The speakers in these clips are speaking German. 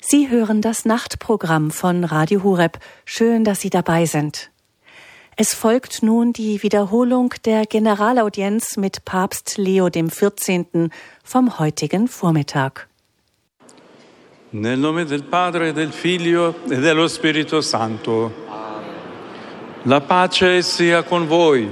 Sie hören das Nachtprogramm von Radio Horeb. Schön, dass Sie dabei sind. Es folgt nun die Wiederholung der Generalaudienz mit Papst Leo XIV. Vom heutigen Vormittag. Nel nome del Padre, del Figlio e dello Spirito Santo. La pace sia con voi.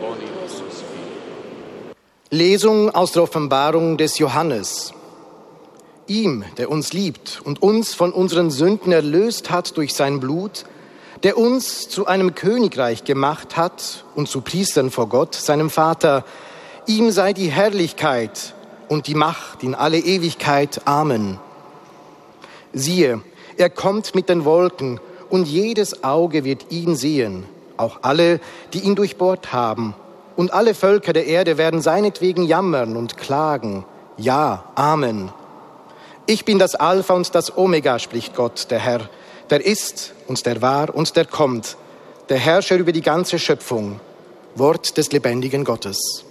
Lesung aus der Offenbarung des Johannes. Ihm, der uns liebt und uns von unseren Sünden erlöst hat durch sein Blut, der uns zu einem Königreich gemacht hat und zu Priestern vor Gott, seinem Vater, ihm sei die Herrlichkeit und die Macht in alle Ewigkeit. Amen. Siehe, er kommt mit den Wolken, und jedes Auge wird ihn sehen, auch alle, die ihn durchbohrt haben. Und alle Völker der Erde werden seinetwegen jammern und klagen. Ja, Amen. Ich bin das Alpha und das Omega, spricht Gott, der Herr, der ist und der war und der kommt, der Herrscher über die ganze Schöpfung. Wort des lebendigen Gottes.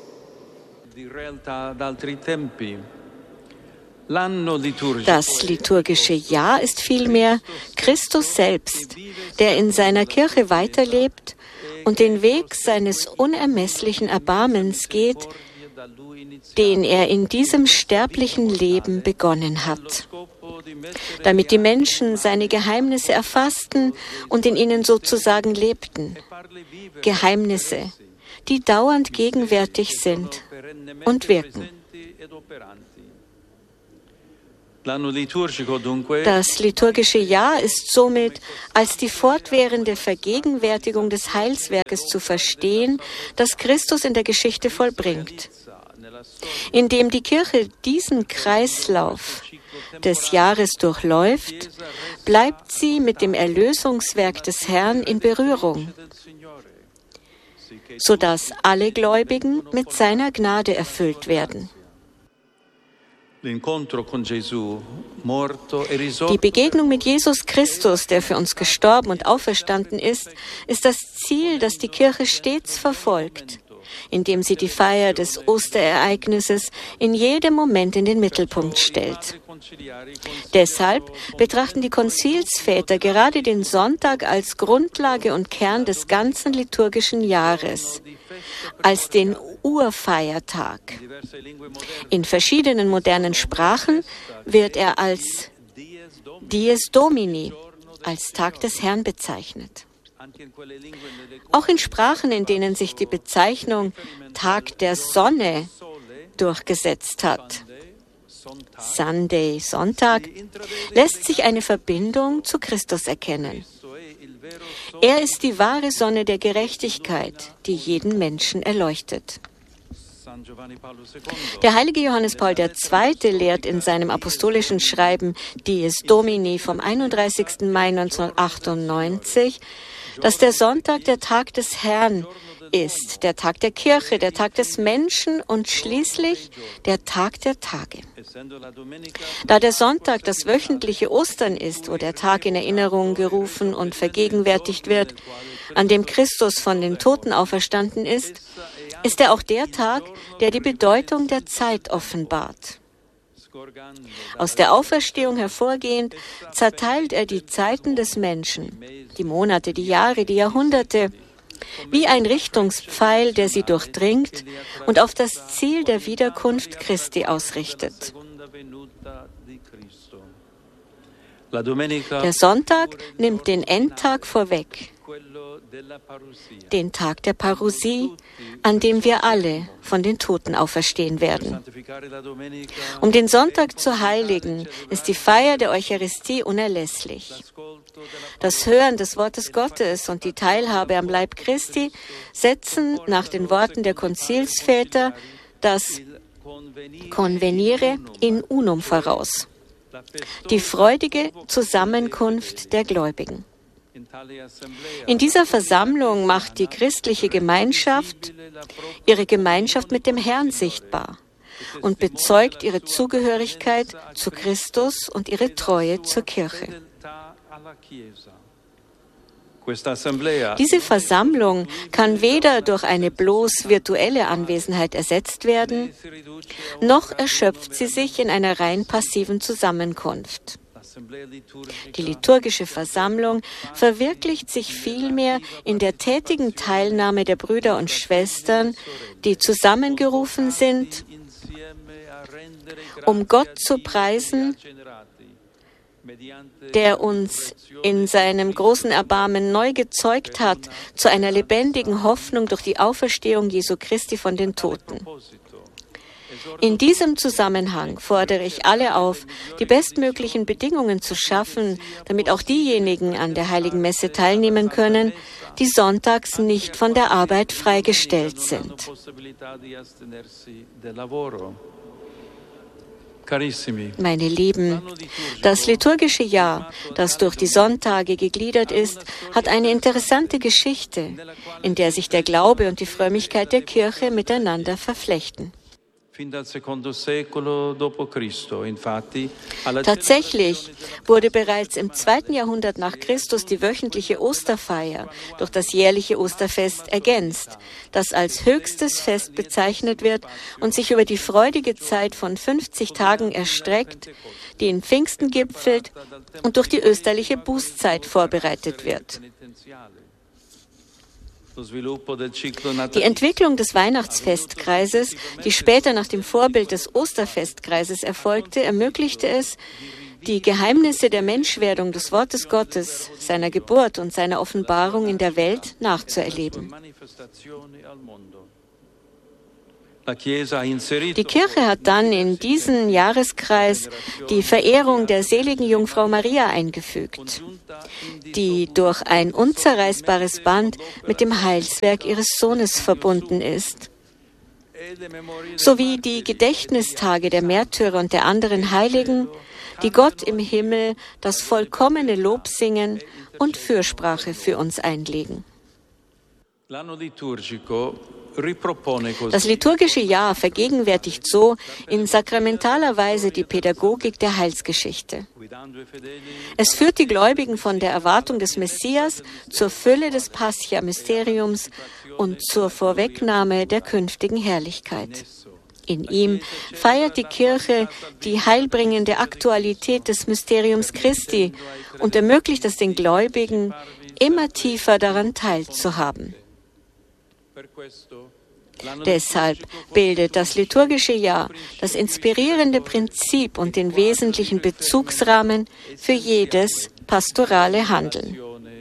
Das liturgische Jahr ist vielmehr Christus selbst, der in seiner Kirche weiterlebt und den Weg seines unermesslichen Erbarmens geht, den er in diesem sterblichen Leben begonnen hat, damit die Menschen seine Geheimnisse erfassten und in ihnen sozusagen lebten. Geheimnisse, die dauernd gegenwärtig sind und wirken. Das liturgische Jahr ist somit als die fortwährende Vergegenwärtigung des Heilswerkes zu verstehen, das Christus in der Geschichte vollbringt. Indem die Kirche diesen Kreislauf des Jahres durchläuft, bleibt sie mit dem Erlösungswerk des Herrn in Berührung, sodass alle Gläubigen mit seiner Gnade erfüllt werden. Die Begegnung mit Jesus Christus, der für uns gestorben und auferstanden ist das Ziel, das die Kirche stets verfolgt, indem sie die Feier des Osterereignisses in jedem Moment in den Mittelpunkt stellt. Deshalb betrachten die Konzilsväter gerade den Sonntag als Grundlage und Kern des ganzen liturgischen Jahres, als den Urfeiertag. In verschiedenen modernen Sprachen wird er als Dies Domini, als Tag des Herrn bezeichnet. Auch in Sprachen, in denen sich die Bezeichnung Tag der Sonne durchgesetzt hat, Sunday, Sonntag, lässt sich eine Verbindung zu Christus erkennen. Er ist die wahre Sonne der Gerechtigkeit, die jeden Menschen erleuchtet. Der heilige Johannes Paul II. Lehrt in seinem apostolischen Schreiben Dies Domini vom 31. Mai 1998, dass der Sonntag der Tag des Herrn ist, der Tag der Kirche, der Tag des Menschen und schließlich der Tag der Tage. Da der Sonntag das wöchentliche Ostern ist, wo der Tag in Erinnerung gerufen und vergegenwärtigt wird, an dem Christus von den Toten auferstanden ist, ist er auch der Tag, der die Bedeutung der Zeit offenbart. Aus der Auferstehung hervorgehend zerteilt er die Zeiten des Menschen, die Monate, die Jahre, die Jahrhunderte, wie ein Richtungspfeil, der sie durchdringt und auf das Ziel der Wiederkunft Christi ausrichtet. Der Sonntag nimmt den Endtag vorweg, den Tag der Parousie, an dem wir alle von den Toten auferstehen werden. Um den Sonntag zu heiligen, ist die Feier der Eucharistie unerlässlich. Das Hören des Wortes Gottes und die Teilhabe am Leib Christi setzen nach den Worten der Konzilsväter das Convenire in unum voraus, die freudige Zusammenkunft der Gläubigen. In dieser Versammlung macht die christliche Gemeinschaft ihre Gemeinschaft mit dem Herrn sichtbar und bezeugt ihre Zugehörigkeit zu Christus und ihre Treue zur Kirche. Diese Versammlung kann weder durch eine bloß virtuelle Anwesenheit ersetzt werden, noch erschöpft sie sich in einer rein passiven Zusammenkunft. Die liturgische Versammlung verwirklicht sich vielmehr in der tätigen Teilnahme der Brüder und Schwestern, die zusammengerufen sind, um Gott zu preisen, der uns in seinem großen Erbarmen neu gezeugt hat zu einer lebendigen Hoffnung durch die Auferstehung Jesu Christi von den Toten. In diesem Zusammenhang fordere ich alle auf, die bestmöglichen Bedingungen zu schaffen, damit auch diejenigen an der Heiligen Messe teilnehmen können, die sonntags nicht von der Arbeit freigestellt sind. Meine Lieben, das liturgische Jahr, das durch die Sonntage gegliedert ist, hat eine interessante Geschichte, in der sich der Glaube und die Frömmigkeit der Kirche miteinander verflechten. Tatsächlich wurde bereits im 2. Jahrhundert nach Christus die wöchentliche Osterfeier durch das jährliche Osterfest ergänzt, das als höchstes Fest bezeichnet wird und sich über die freudige Zeit von 50 Tagen erstreckt, die in Pfingsten gipfelt und durch die österliche Bußzeit vorbereitet wird. Die Entwicklung des Weihnachtsfestkreises, die später nach dem Vorbild des Osterfestkreises erfolgte, ermöglichte es, die Geheimnisse der Menschwerdung des Wortes Gottes, seiner Geburt und seiner Offenbarung in der Welt nachzuerleben. Die Kirche hat dann in diesen Jahreskreis die Verehrung der seligen Jungfrau Maria eingefügt, die durch ein unzerreißbares Band mit dem Heilswerk ihres Sohnes verbunden ist, sowie die Gedächtnistage der Märtyrer und der anderen Heiligen, die Gott im Himmel das vollkommene Lob singen und Fürsprache für uns einlegen. Das liturgische Jahr vergegenwärtigt so in sakramentaler Weise die Pädagogik der Heilsgeschichte. Es führt die Gläubigen von der Erwartung des Messias zur Fülle des Pascha-Mysteriums und zur Vorwegnahme der künftigen Herrlichkeit. In ihm feiert die Kirche die heilbringende Aktualität des Mysteriums Christi und ermöglicht es den Gläubigen, immer tiefer daran teilzuhaben. Deshalb bildet das liturgische Jahr das inspirierende Prinzip und den wesentlichen Bezugsrahmen für jedes pastorale Handeln.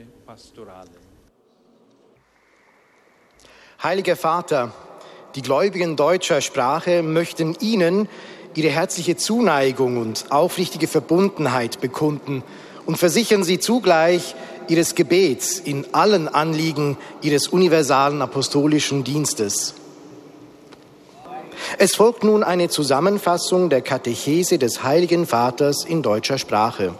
Heiliger Vater, die Gläubigen deutscher Sprache möchten Ihnen ihre herzliche Zuneigung und aufrichtige Verbundenheit bekunden und versichern Sie zugleich Ihres Gebets in allen Anliegen Ihres universalen apostolischen Dienstes. Es folgt nun eine Zusammenfassung der Katechese des Heiligen Vaters in deutscher Sprache.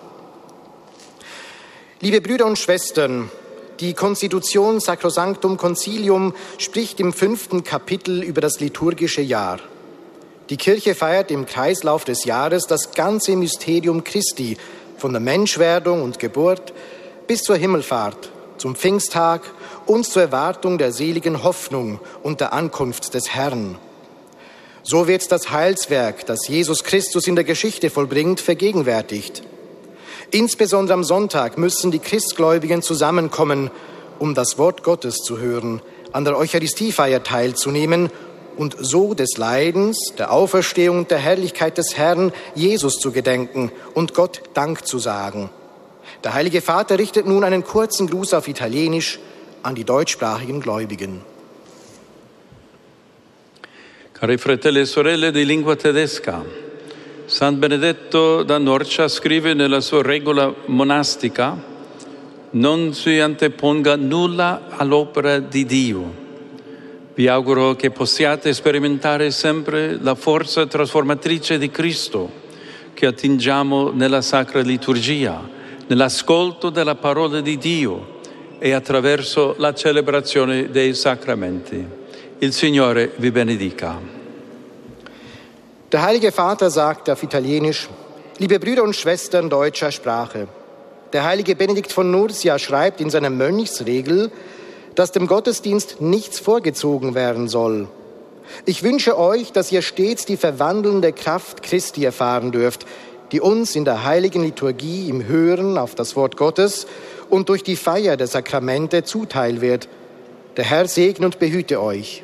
Liebe Brüder und Schwestern, die Konstitution Sacrosanctum Concilium spricht im 5. Kapitel über das liturgische Jahr. Die Kirche feiert im Kreislauf des Jahres das ganze Mysterium Christi, von der Menschwerdung und Geburt bis zur Himmelfahrt, zum Pfingsttag und zur Erwartung der seligen Hoffnung und der Ankunft des Herrn. So wird das Heilswerk, das Jesus Christus in der Geschichte vollbringt, vergegenwärtigt. Insbesondere am Sonntag müssen die Christgläubigen zusammenkommen, um das Wort Gottes zu hören, an der Eucharistiefeier teilzunehmen und so des Leidens, der Auferstehung und der Herrlichkeit des Herrn Jesus zu gedenken und Gott Dank zu sagen. Der Heilige Vater richtet nun einen kurzen Gruß auf Italienisch an die deutschsprachigen Gläubigen. Cari fratelli e sorelle di lingua tedesca, San Benedetto da Norcia scrive nella sua regola monastica: non si anteponga nulla all'opera di Dio. Vi auguro che possiate sperimentare sempre la forza trasformatrice di Cristo che attingiamo nella Sacra Liturgia, nell'ascolto della parola di Dio e attraverso la celebrazione dei sacramenti. Il Signore vi benedica. Der Heilige Vater sagt auf Italienisch: Liebe Brüder und Schwestern deutscher Sprache, der heilige Benedikt von Nursia schreibt in seiner Mönchsregel, dass dem Gottesdienst nichts vorgezogen werden soll. Ich wünsche euch, dass ihr stets die verwandelnde Kraft Christi erfahren dürft, die uns in der heiligen Liturgie im Hören auf das Wort Gottes und durch die Feier der Sakramente zuteil wird. Der Herr segne und behüte euch.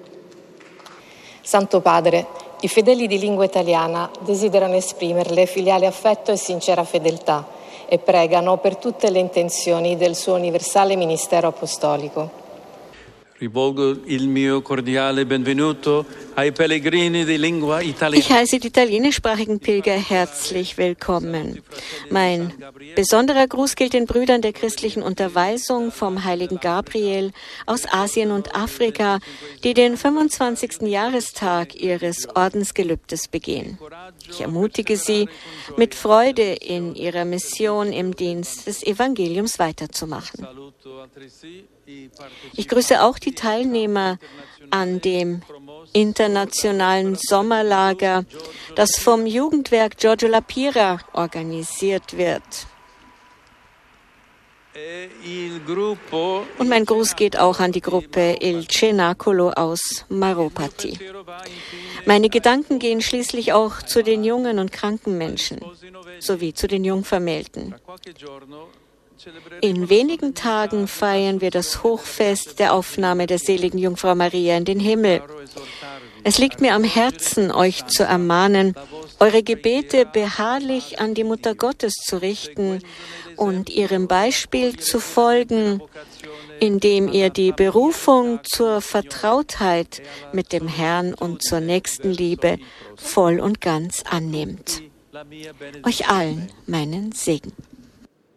Santo Padre, i fedeli di lingua italiana desiderano esprimerle filiale affetto e sincera fedeltà e pregano per tutte le intenzioni del suo universale ministero apostolico. Rivolgo il mio cordiale benvenuto ai pellegrini di lingua italiana. Ich heiße die italienischsprachigen Pilger herzlich willkommen. Mein besonderer Gruß gilt den Brüdern der christlichen Unterweisung vom heiligen Gabriel aus Asien und Afrika, die den 25. Jahrestag ihres Ordensgelübdes begehen. Ich ermutige sie, mit Freude in ihrer Mission im Dienst des Evangeliums weiterzumachen. Ich grüße auch die Teilnehmer an dem internationalen Sommerlager, das vom Jugendwerk Giorgio La Pira organisiert wird. Und mein Gruß geht auch an die Gruppe Il Cenacolo aus Maropati. Meine Gedanken gehen schließlich auch zu den jungen und kranken Menschen sowie zu den Jungvermählten. In wenigen Tagen feiern wir das Hochfest der Aufnahme der seligen Jungfrau Maria in den Himmel. Es liegt mir am Herzen, euch zu ermahnen, eure Gebete beharrlich an die Mutter Gottes zu richten und ihrem Beispiel zu folgen, indem ihr die Berufung zur Vertrautheit mit dem Herrn und zur Nächstenliebe voll und ganz annehmt. Euch allen meinen Segen.